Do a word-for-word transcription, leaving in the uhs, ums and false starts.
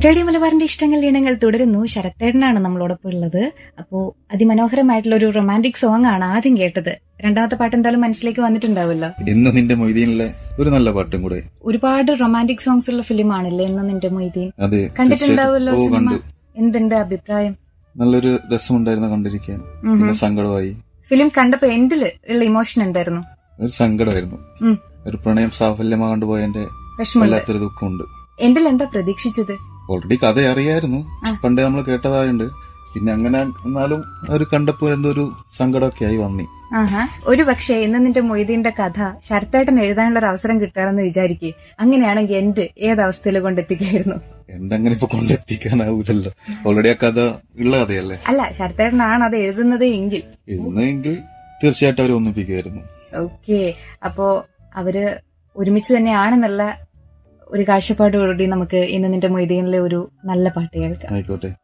Radio മലബാറിന്റെ ഇഷ്ടങ്ങൾ ഇണങ്ങൾ തുടരുന്നു. ശരത്തേടനാണ് നമ്മളോടൊപ്പം ഉള്ളത്. അപ്പോ അതിമനോഹരമായിട്ടുള്ള ഒരു റൊമാൻറ്റിക് സോങ് ആണ് ആദ്യം കേട്ടത്. രണ്ടാമത്തെ പാട്ട് എന്തായാലും മനസ്സിലേക്ക് വന്നിട്ടുണ്ടാവുമല്ലോ. ഇന്ന് നിന്റെ മൊയ്തീനിലെ ഒരു നല്ല പാട്ടും കൂടെ. ഒരുപാട് റൊമാൻറ്റിക് സോങ്സ് ഉള്ള ഫിലിം ആണല്ലേ ഇന്ന് നിന്റെ മൊയ്തീൻ. അതെ, കണ്ടിട്ടുണ്ടാവുമല്ലോ സിനിമ. എന്തുണ്ട് അഭിപ്രായം? നല്ലൊരു രസമുണ്ടായിരുന്നു കണ്ടിരിക്കാൻ. പിന്നെ സങ്കടമായി. ഫിലിം കണ്ടപ്പോ എൻഡില് ഉള്ള ഇമോഷൻ എന്തായിരുന്നു? ഒരു സങ്കടമായിരുന്നു. ഒരു പ്രണയം സാഫല്യമാകാണ്ട് പോയതിന്റെ വല്ലാത്തൊരു ദുഃഖമുണ്ട്. എൻഡിൽ എന്താ പ്രതീക്ഷിച്ചത്? ഓൾറെഡി കഥ അറിയായിരുന്നു, പണ്ടേ നമ്മൾ കേട്ടതായുണ്ട്. പിന്നെ അങ്ങനെ എന്നാലും ഒരു കണ്ടപ്പോ എന്തോ ഒരു സങ്കടമൊക്കെ ആയി വന്നി. ആഹാ, ഒരു പക്ഷേ ഇന്ന് നിന്റെ മൊയ്തീന്റെ കഥ ശരത്തേട്ടൻ എഴുതാനുള്ള ഒരു അവസരം കിട്ടുകയാണെന്ന് വിചാരിക്കേ. അങ്ങനെയാണെങ്കിൽ എന്റെ ഏതവസ്ഥയിൽ കൊണ്ടെത്തിക്കായിരുന്നു? എന്റെ അങ്ങനെ ഇപ്പൊ കൊണ്ടെത്തിക്കാനാവൂലല്ലോ, ഓൾറെഡി ആ കഥ ഉള്ള കഥയല്ലേ. അല്ല, ശരത്തേട്ടനാണ് അത് എഴുതുന്നത് എങ്കിൽ എഴുതുന്നെങ്കിൽ തീർച്ചയായിട്ടും അവർ ഒന്നിപ്പിക്കുമായിരുന്നു. ഓക്കെ, അപ്പോ അവര് ഒരുമിച്ച് തന്നെയാണെന്നുള്ള ഒരു കാഴ്ചപ്പാടോടുകൂടി നമുക്ക് ഇന്ന് നിന്റെ മൊയ്തീനിലെ ഒരു നല്ല പാട്ട് കേൾക്കാം. ആയിക്കോട്ടെ.